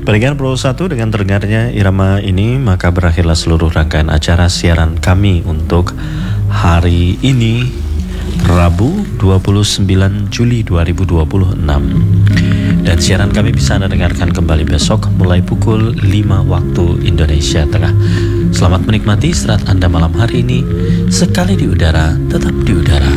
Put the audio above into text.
Pendengar Pro 1, dengan terdengarnya irama ini maka berakhirlah seluruh rangkaian acara siaran kami untuk hari ini, Rabu 29 Juli 2026. Dan siaran kami bisa Anda dengarkan kembali besok mulai pukul 5 waktu Indonesia Tengah. Selamat menikmati istirahat Anda malam hari ini. Sekali di udara, tetap di udara.